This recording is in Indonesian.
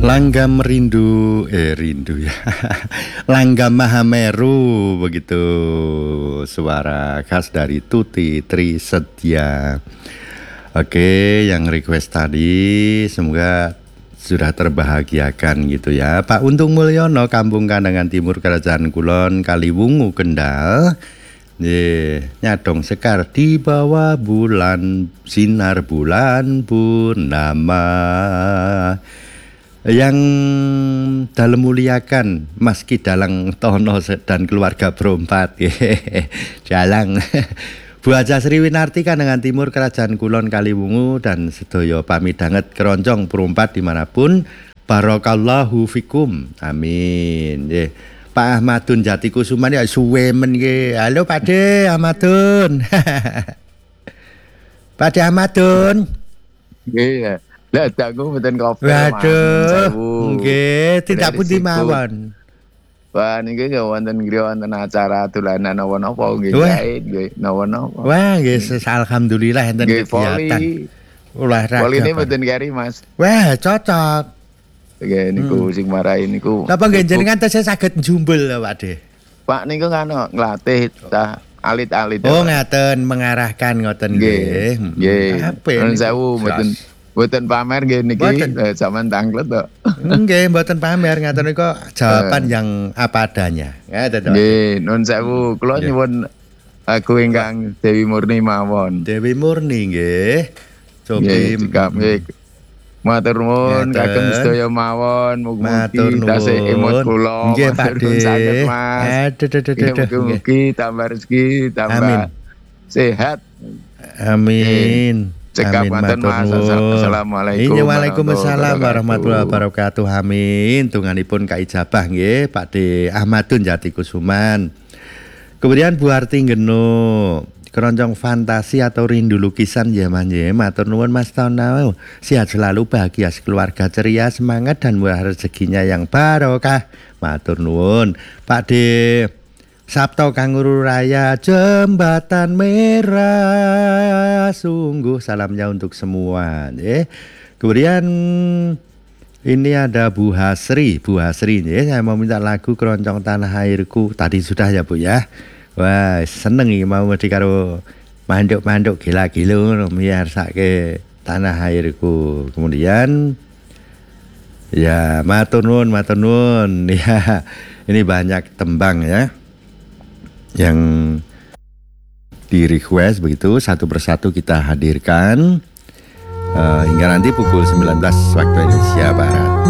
Langgam rindu ya. Langgam Mahameru begitu suara khas dari Tuti Trisedia. Oke, yang request tadi semoga sudah terbahagiakan gitu ya. Pak Untung Mulyono, Kampung Kandangan Timur, Kerajaan Kulon, Kaliwungu, Kendal. Nyadong sekar di bawah bulan, sinar bulan purnama. Yang dalam muliakan Mas Kidalang Tono dan keluarga berempat. Jalang. Bu Haja Sri Winarti Kandangan Timur, Kerajaan Kulon, Kaliwungu, dan sedaya pamidanget keroncong perempat dimanapun. Barakallahu fikum. Amin. Pak Ahmadun Jati Kusuman ya suwe men nggih. Halo Pak De Ahmadun. Pak De Ahmadun. Nggih. Lah daku mboten kopi. Waduh. Nggih, tidak pundi mawon. Wah, niki nggih wonten griya wonten acara dolanan napa-napa nggih jahit nggih napa-napa. Wah, nggih alhamdulillah enten kegiatan. Olahraga. Voline mboten keri, Mas. Wah, cocok. Nggih niku sing marahi niku. Napa nggih jenengan tesih saged njumbel Pak De? Pak niku kan nglatih tah alit-alit. Oh, ngaten mengarahkan ngoten nggih. Nggih. Nuwun sewu mboten pamer nggih niki sampean tanglet to. Nggih, mboten pamer ngaten niku jawaban yang apa adanya. Ngaten to. Nggih, nuwun sewu. Kula nyuwun lagu ingkang Dewi Murni mawon. Dewi Murni nggih. Cobi nggih. Matur nuwun kagem sedaya mawon, mugi-mugi tasih emot kula. Nggih Pak De. Mugi tambah rezeki, tambah sehat. Amin. Cekap manten Mas. Assalamualaikum. Waalaikumsalam warahmatullahi wabarakatuh. Amin. Tunganipun kaijabah nggih Pak De Ahmadun Jati Kusuman. Kemudian Bu Arti Ngeno, keroncong fantasi atau rindu lukisan ya manje. Matur nuwun Mas Tono. Sehat selalu, bahagia sekeluarga, ceria, semangat dan murah rezekinya yang barokah. Matur nuwun. Pak De Sabto Kanguru Raya Jembatan Merah, sungguh salamnya untuk semua. Kemudian ini ada Bu Hasri saya mau minta lagu Keroncong Tanah Airku. Tadi sudah ya Bu ya. Wah seneng nih mau mesti karo manduk-manduk gila-gila biar sake Tanah Airku. Kemudian ya matur nuwun ya. Ini banyak tembang ya yang di request begitu, satu persatu kita hadirkan hingga nanti pukul 19 waktu Indonesia Barat.